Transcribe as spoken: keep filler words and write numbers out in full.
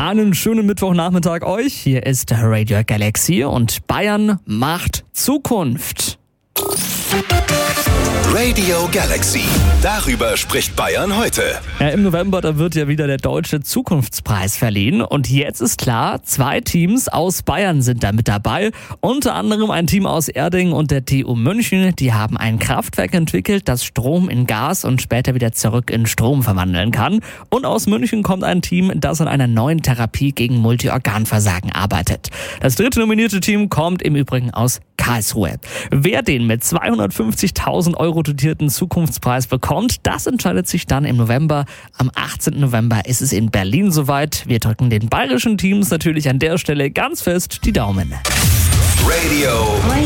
Einen schönen Mittwochnachmittag euch. Hier ist Radio Galaxy und Bayern macht Zukunft. Radio Galaxy. Darüber spricht Bayern heute. Ja, im November, da wird ja wieder der Deutsche Zukunftspreis verliehen. Und jetzt ist klar, zwei Teams aus Bayern sind da mit dabei. Unter anderem ein Team aus Erding und der T U München. Die haben ein Kraftwerk entwickelt, das Strom in Gas und später wieder zurück in Strom verwandeln kann. Und aus München kommt ein Team, das an einer neuen Therapie gegen Multiorganversagen arbeitet. Das dritte nominierte Team kommt im Übrigen aus Karlsruhe. Wer den mit zweihundertfünfzigtausend Euro dotierten Zukunftspreis bekommt, das entscheidet sich dann im November. Am achtzehnten November ist es in Berlin soweit. Wir drücken den bayerischen Teams natürlich an der Stelle ganz fest die Daumen. Radio